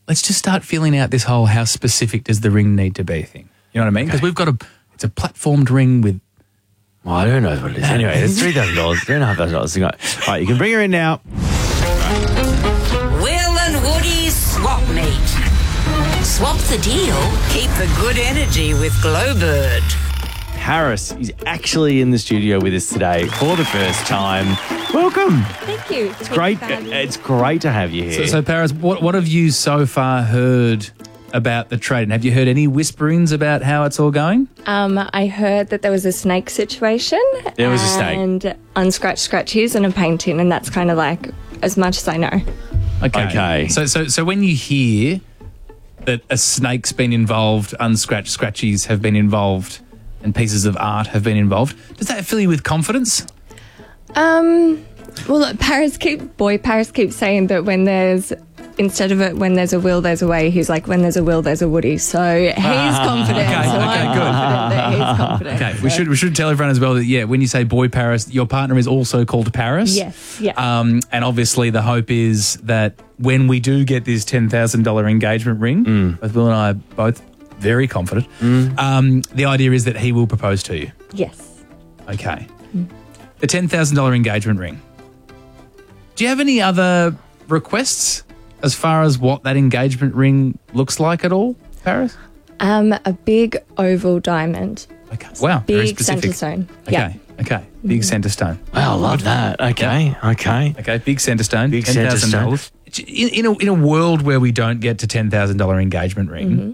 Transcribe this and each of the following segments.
let's just start feeling out this whole how specific does the ring need to be thing. You know what I mean? Because we've got it's a platformed ring with... Well, who knows what it is. Anyway, it's $3,000, $3,500. All right, you can bring her in now. Will and Woody's Swap Meet. Swap the deal, keep the good energy with Glowbird. Paris is actually in the studio with us today for the first time. Welcome. Thank you. It's great. It's great to have you here. So Paris, what have you so far heard about the trade? Have you heard any whisperings about how it's all going? I heard that there was a snake situation. There was a snake. And unscratched scratchies and a painting, and that's kind of like as much as I know. Okay. So when you hear that a snake's been involved, unscratched scratchies have been involved, and pieces of art have been involved, does that fill you with confidence? Well, look, Paris keeps saying that when there's a will, there's a way. He's like, when there's a will, there's a Woody. So he's confident. Okay, so I'm good. confident that he's confident. Okay, we should tell everyone as well that, when you say boy Paris, your partner is also called Paris. Yes, yeah. And obviously the hope is that when we do get this $10,000 engagement ring, both Will and I are both very confident, the idea is that he will propose to you. Yes. Okay. The $10,000 engagement ring. Do you have any other requests as far as what that engagement ring looks like at all, Paris? A big oval diamond. Okay. Wow. Very Big specific. centre stone. Okay. Yeah. Okay. Big centre stone. Wow, I love that. Okay. Okay. Big centre stone. Big centre stone. In a world where we don't get to $10,000 engagement ring,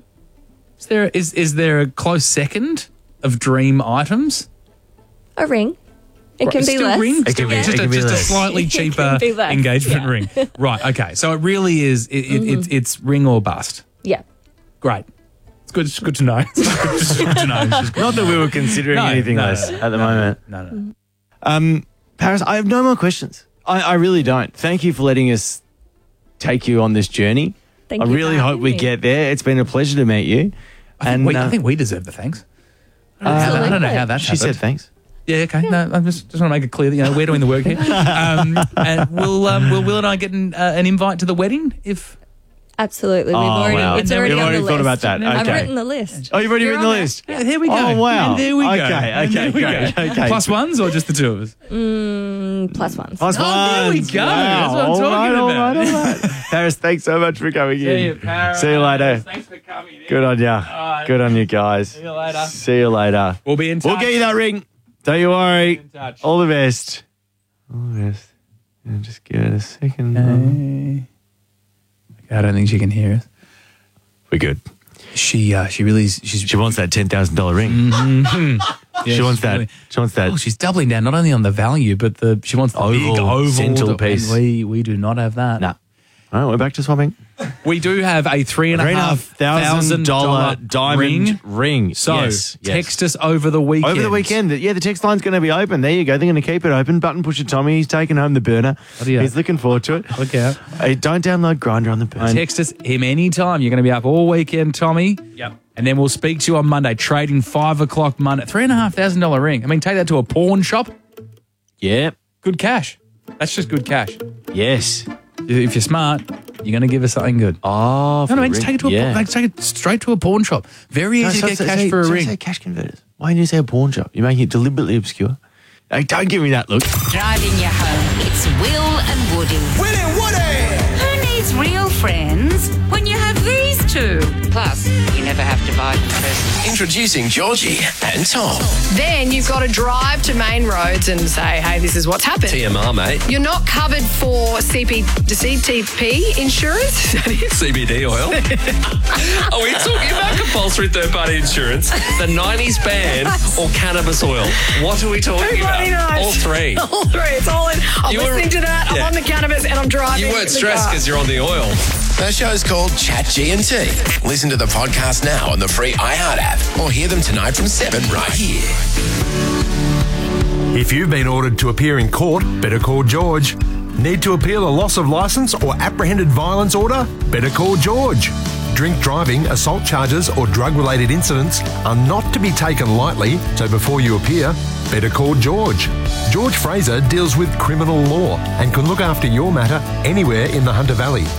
is there a close second of dream items? A ring. It can be Still less. ring? It can be- Just it can be a less. slightly It can cheaper be less, engagement yeah. ring. Right. Okay. So it really is. It's ring or bust. Yeah. Great. It's good to know. It's good to know. It's just good Not to that know. we were considering anything less at the moment. No. Paris, I have no more questions. I really don't. Thank you for letting us take you on this journey. Thank I you really for hope having we me. get there. It's been a pleasure to meet you. I think we deserve the thanks. I don't know how that She said happened. thanks. Yeah, okay. No, I just want to make it clear that we're doing the work here. And will Will and I get an invite to the wedding? If Absolutely. Oh, wow. It's You've already on already the thought list. about that. I've Okay. written the list. Oh, you've already You're written the on it. list. Yeah. there we go. Oh, wow. And there we go. Okay, And there we great. go. Okay. Plus ones or just the two of us? Plus ones. Plus Oh, there we ones. go. Wow. That's what I'm All talking right, all about. right, all right. Paris, thanks so much for coming in. Paris. See you later. Thanks for coming. Good on ya. right. Good on you guys. See you later. See you later. We'll be in touch. We'll get you that ring. Don't you worry. in touch. All the best. All the best. Yeah, just give it a second. I don't think she can hear us. We're good. She really is. She wants that $10,000 ring. Yeah, She wants she's that. really- She wants that. Oh, she's doubling down not only on the value, but she wants the big Oval, oval centerpiece. and we do not have that. Nah. All right, we're back to swapping. We do have a $3,500 diamond ring. So yes. text us over the weekend. Over the weekend. Yeah, the text line's going to be open. There you go. They're going to keep it open. Button pusher Tommy, he's taking home the burner. yeah. He's looking forward to it. Look out. Hey, don't download Grindr on the phone. Text us him anytime. You're going to be up all weekend, Tommy. Yep. And then we'll speak to you on Monday. Trading 5 o'clock Monday. $3,500 ring. I mean, take that to a pawn shop. Yeah. Good cash. That's just good cash. Yes. If you're smart, you're going to give us something good. Oh, No, I mean, just take it to take it straight to a pawn shop. Very easy to get cash for a ring. Say cash converters. Why didn't you say a pawn shop? You're making it deliberately obscure. Hey, don't give me that look. Driving you home, it's Will and Woody. Will and Woody! Who needs real friends when you have these two? Plus, you never have to buy them presents. Introducing Georgie and Tom. Then you've got to drive to main roads and say, hey, this is what's happened. TMR, mate. You're not covered for CTP insurance. That is. CBD oil. Are we talking about compulsory third-party insurance, the 90s ban, or cannabis oil? What are we talking about? Everybody knows. All three. All three. It's all in. I'm You were- listening to that. I'm yeah. on the cannabis and I'm driving. You weren't the stressed car. because you're on the oil. That show's called Chat G&T. Listen to the podcast now on the free iHeart app or hear them tonight from 7 right here. If you've been ordered to appear in court, better call George. Need to appeal a loss of licence or apprehended violence order? Better call George. Drink driving, assault charges or drug-related incidents are not to be taken lightly, so before you appear, better call George. George Fraser deals with criminal law and can look after your matter anywhere in the Hunter Valley.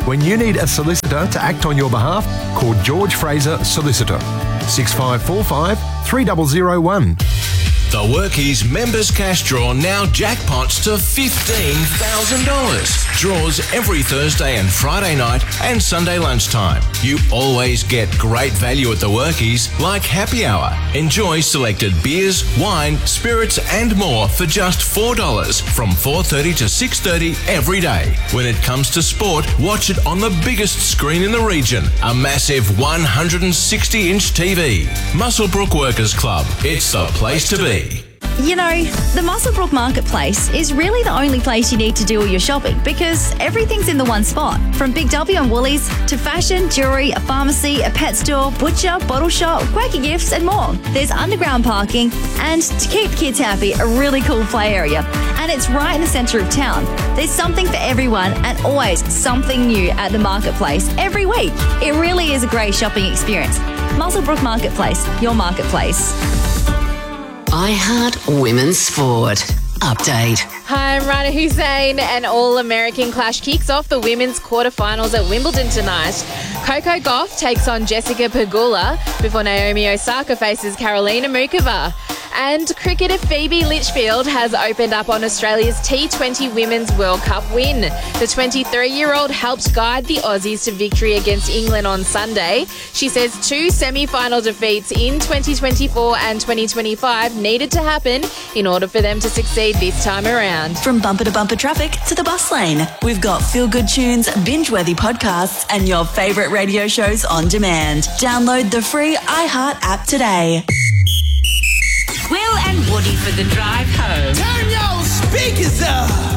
When you need a solicitor to act on your behalf, call George Fraser Solicitor. 6545 3001. The Workies Members Cash Draw now jackpots to $15,000. Draws every Thursday and Friday night and Sunday lunchtime. You always get great value at the Workies, like happy hour. Enjoy selected beers, wine, spirits and more for just $4 from 4:30 to 6:30 every day. When it comes to sport, watch it on the biggest screen in the region, a massive 160-inch TV. Muswellbrook Workers Club. It's the place to be. You know, the Muswellbrook Marketplace is really the only place you need to do all your shopping because everything's in the one spot. From Big W and Woolies to fashion, jewellery, a pharmacy, a pet store, butcher, bottle shop, quirky gifts and more. There's underground parking and, to keep kids happy, a really cool play area. And it's right in the centre of town. There's something for everyone and always something new at the Marketplace every week. It really is a great shopping experience. Muswellbrook Marketplace, your marketplace. iHeart Women's Sport. Update. Hi, I'm Rana Hussein, and All-American Clash kicks off the women's quarterfinals at Wimbledon tonight. Coco Gauff takes on Jessica Pegula before Naomi Osaka faces Karolina Muchova. And cricketer Phoebe Litchfield has opened up on Australia's T20 Women's World Cup win. The 23-year-old helped guide the Aussies to victory against England on Sunday. She says 2 semi-final defeats in 2024 and 2025 needed to happen in order for them to succeed this time around. From bumper to bumper traffic to the bus lane, we've got feel-good tunes, binge-worthy podcasts and your favourite radio shows on demand. Download the free iHeart app today. Will and Woody for the drive home. Turn your speakers up.